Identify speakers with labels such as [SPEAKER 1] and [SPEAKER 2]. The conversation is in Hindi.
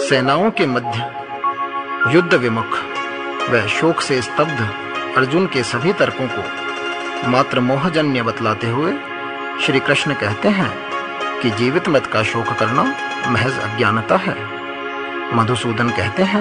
[SPEAKER 1] सेनाओं के मध्य युद्ध विमुख व शोक से स्तब्ध अर्जुन के सभी तर्कों को मात्र मोहजन्य बतलाते हुए श्री कृष्ण कहते हैं कि जीवित मृत का शोक करना महज अज्ञानता है। मधुसूदन कहते हैं,